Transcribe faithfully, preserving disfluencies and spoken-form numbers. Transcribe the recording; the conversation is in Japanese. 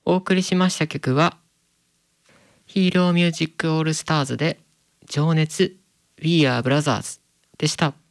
お送りしました曲はヒーローミュージックオールスターズで情熱 We Are Brothers でした。